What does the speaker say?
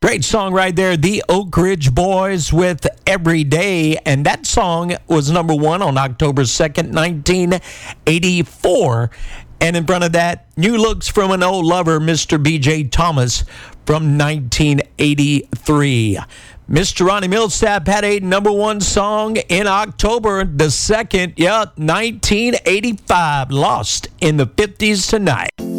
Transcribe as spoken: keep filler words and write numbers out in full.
Great song right there, the Oak Ridge Boys with Every Day. And that song was number one on October second, nineteen eighty-four. And in front of that, New Looks from an Old Lover, Mister B J Thomas from nineteen eighty-three. Mister Ronnie Milsap had a number one song in October the second, yeah, nineteen eighty-five, Lost in the fifties Tonight.